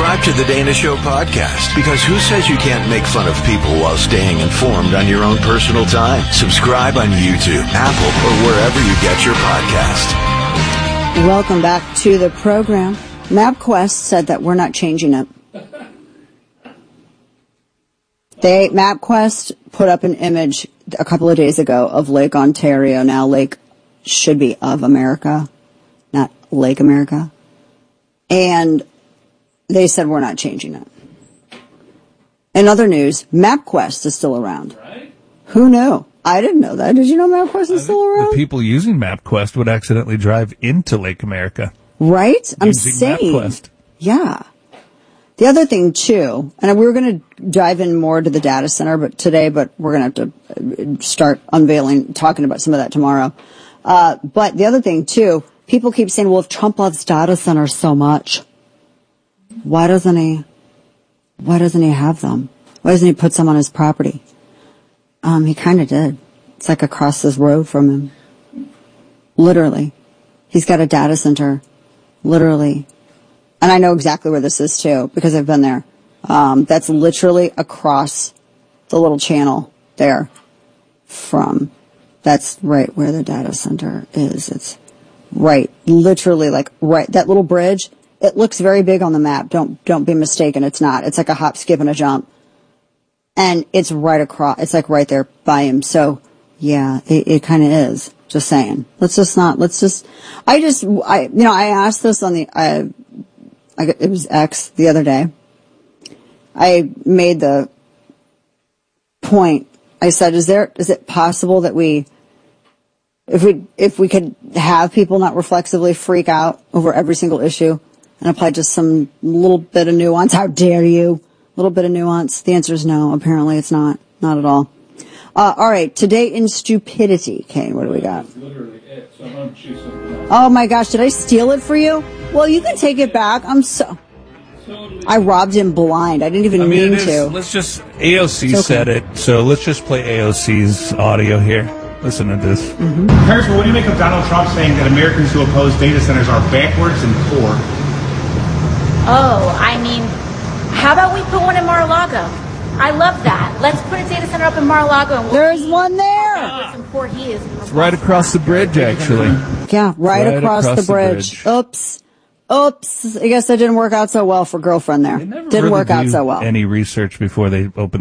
Subscribe to the Dana Show podcast, because who says you can't make fun of people while staying informed on your own personal time? Subscribe on YouTube, Apple, or wherever you get your podcast. Welcome back to the program. MapQuest said that we're not changing it. MapQuest put up an image a couple of days ago of Lake Ontario. Now Lake should be of America, not Lake America. And they said we're not changing it. In other news, MapQuest is still around. Right? Who knew? I didn't know that. Did you know MapQuest is still around? The people using MapQuest would accidentally drive into Lake America. Right? I'm saying. MapQuest. Yeah. The other thing, too, and we were going to dive in more to the data center but we're going to have to start talking about some of that tomorrow. But the other thing, too, people keep saying, well, if Trump loves data centers so much, why doesn't he have them? Why doesn't he put some on his property? He kind of did. It's like across this road from him. Literally. He's got a data center. Literally. And I know exactly where this is too, because I've been there. That's literally across the little channel there that's right where the data center is. It's right, literally right, that little bridge. It looks very big on the map. Don't be mistaken. It's not. It's like a hop, skip, and a jump. And it's right across, it's like right there by him. So yeah, it kind of is. Just saying. I asked this on it was X the other day. I made the point. I said, is it possible that if we could have people not reflexively freak out over every single issue and apply just some little bit of nuance? How dare you? A little bit of nuance. The answer is no. Apparently it's not. Not at all. All right. Today in stupidity. Kane, what do we got? That's literally it. So I'm going to choose something else. Oh my gosh. Did I steal it for you? Well, you can take it back. I robbed him blind. I didn't even mean to. AOC said it, so let's just play AOC's audio here. Listen to this. Mm-hmm. Congressman, what do you make of Donald Trump saying that Americans who oppose data centers are backwards and poor? Oh, I mean, how about we put one in Mar-a-Lago? I love that. Let's put a data center up in Mar-a-Lago. And There's one there. And poor he is. It's right across the bridge, actually. Yeah, right across the bridge. Oops. I guess that didn't work out so well for girlfriend there. Didn't work out so well. Any research before they opened